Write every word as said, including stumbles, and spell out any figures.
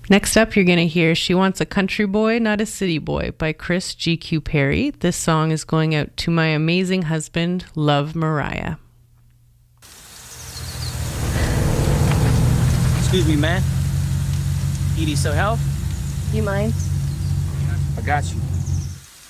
Next up, you're going to hear She Wants a Country Boy, Not a City Boy by Chris G Q Perry. This song is going out to my amazing husband, Love Mariah. Excuse me, man. Edie, so help? You mind? I got you.